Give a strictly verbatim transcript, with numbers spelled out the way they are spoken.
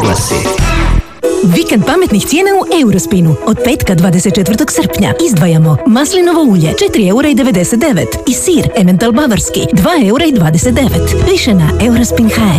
oglasi. Vikend pametnih cijena u Eurospinu. Od petka dvadeset četvrtog srpnja izdvajamo maslinovo ulje četiri eura i devedeset devet i sir Emmental bavarski dva eura i dvadeset devet. Više na eurospin tačka h